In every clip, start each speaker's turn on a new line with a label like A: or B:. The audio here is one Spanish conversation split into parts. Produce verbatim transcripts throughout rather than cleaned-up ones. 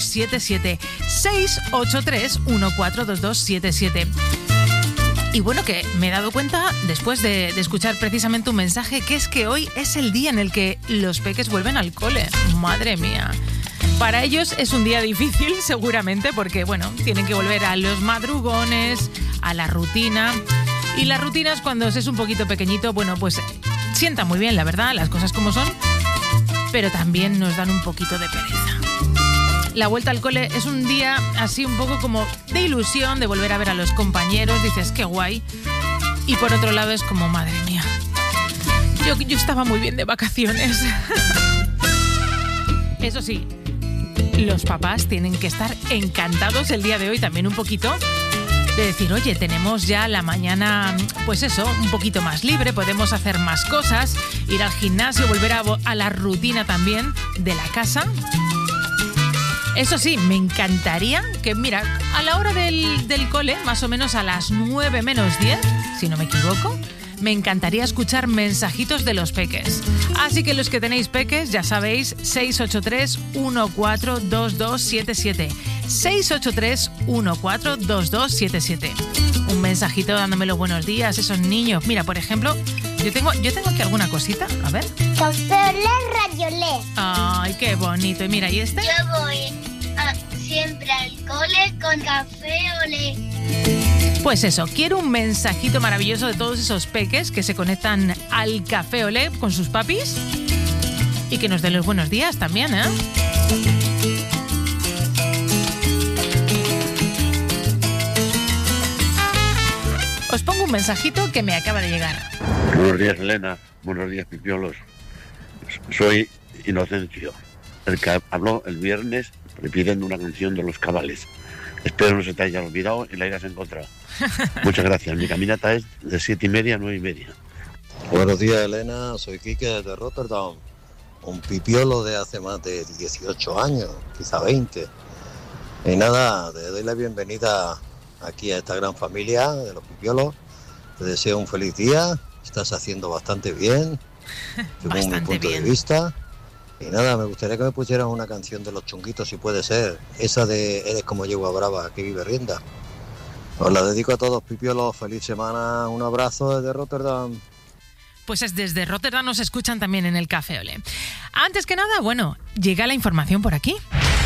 A: siete siete. seis ocho tres, uno cuatro dos dos siete siete. Y bueno, que me he dado cuenta, después de, de escuchar precisamente un mensaje, que es que hoy es el día en el que los peques vuelven al cole. Madre mía. Para ellos es un día difícil, seguramente, porque, bueno, tienen que volver a los madrugones, a la rutina. Y las rutinas, cuando se es un poquito pequeñito, bueno, pues sientan muy bien, la verdad, las cosas como son, pero también nos dan un poquito de pereza. La vuelta al cole es un día así un poco como de ilusión, de volver a ver a los compañeros, dices, qué guay. Y por otro lado es como, madre mía, yo, yo estaba muy bien de vacaciones. Eso sí, los papás tienen que estar encantados el día de hoy también un poquito, de decir, oye, tenemos ya la mañana, pues eso, un poquito más libre, podemos hacer más cosas, ir al gimnasio, volver a, a la rutina también de la casa. Eso sí, me encantaría que, mira, a la hora del, del cole, más o menos a las nueve menos diez, si no me equivoco, me encantaría escuchar mensajitos de los peques. Así que los que tenéis peques, ya sabéis, seis ocho tres, uno cuatro dos dos siete siete. seis ocho tres, uno cuatro dos dos siete siete. Un mensajito dándome los buenos días, esos niños. Mira, por ejemplo, yo tengo, yo tengo aquí alguna cosita, a ver.
B: Café Olé, Rayolé.
A: Ay, qué bonito. Y mira, ¿y este?
B: Yo voy a, siempre al cole con Café Olé.
A: Pues eso, quiero un mensajito maravilloso de todos esos peques que se conectan al Café Olé con sus papis y que nos den los buenos días también, ¿eh? Os pongo un mensajito que me acaba de llegar.
C: Buenos días, Elena. Buenos días, pipiolos. Soy Inocencio, el que habló el viernes pidiendo una canción de Los Cabales. Espero no se te haya olvidado y la hayas encontrado. Muchas gracias. Mi caminata es de siete y media a nueve y media.
D: Buenos días, Elena. Soy Quique de Rotterdam. Un pipiolo de hace más de dieciocho años, quizá veinte. Y nada, te doy la bienvenida aquí a esta gran familia de los pipiolos. Te deseo un feliz día. Estás haciendo bastante bien, según mi punto bien. de vista. Y nada, me gustaría que me pusieras una canción de Los Chunguitos, si puede ser. Esa de Eres como yegua brava, que vive rienda. Os la dedico a todos, pipiolos. Feliz semana. Un abrazo desde Rotterdam.
A: Pues es desde Rotterdam, nos escuchan también en el Café Olé. Antes que nada, bueno, llega la información por aquí.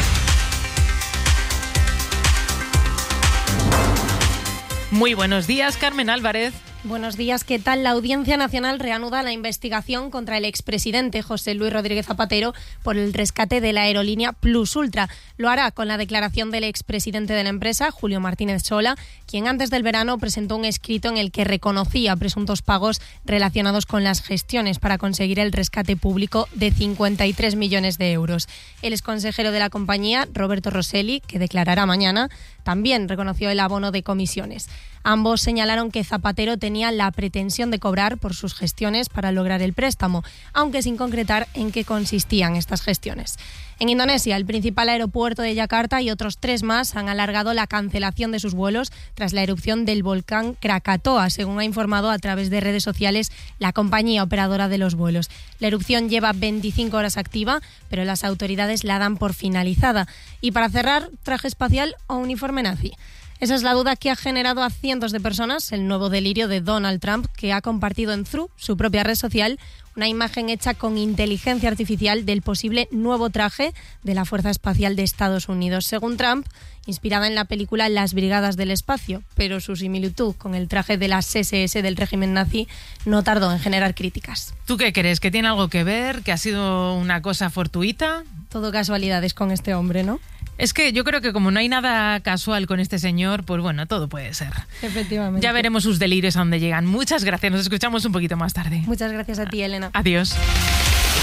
A: Muy buenos días, Carmen Álvarez.
E: Buenos días, ¿qué tal? La Audiencia Nacional reanuda la investigación contra el expresidente José Luis Rodríguez Zapatero por el rescate de la aerolínea Plus Ultra. Lo hará con la declaración del expresidente de la empresa, Julio Martínez Sola, quien antes del verano presentó un escrito en el que reconocía presuntos pagos relacionados con las gestiones para conseguir el rescate público de cincuenta y tres millones de euros. El exconsejero de la compañía, Roberto Rosselli, que declarará mañana, también reconoció el abono de comisiones. Ambos señalaron que Zapatero tenía la pretensión de cobrar por sus gestiones para lograr el préstamo, aunque sin concretar en qué consistían estas gestiones. En Indonesia, el principal aeropuerto de Yakarta y otros tres más han alargado la cancelación de sus vuelos tras la erupción del volcán Krakatoa, según ha informado a través de redes sociales la compañía operadora de los vuelos. La erupción lleva veinticinco horas activa, pero las autoridades la dan por finalizada. Y para cerrar, traje espacial o uniforme nazi. Esa es la duda que ha generado a cientos de personas el nuevo delirio de Donald Trump, que ha compartido en Threads, su propia red social, una imagen hecha con inteligencia artificial del posible nuevo traje de la Fuerza Espacial de Estados Unidos. Según Trump, inspirada en la película Las Brigadas del Espacio, pero su similitud con el traje de las ese ese del régimen nazi no tardó en generar críticas.
A: ¿Tú qué crees? ¿Que tiene algo que ver? ¿Que ha sido una cosa fortuita?
E: Todo casualidades con este hombre, ¿no?
A: Es que yo creo que como no hay nada casual con este señor, pues bueno, todo puede ser.
E: Efectivamente.
A: Ya veremos sus delirios a dónde llegan. Muchas gracias, nos escuchamos un poquito más tarde.
E: Muchas gracias a ti, Elena.
A: Adiós.